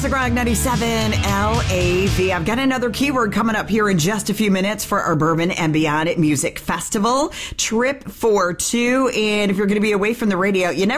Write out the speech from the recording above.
Classic Rock 97 LAV. I've got another keyword coming up here in just a few minutes for our Bourbon and Beyond Music Festival. Trip for two. And if you're going to be away from the radio, you never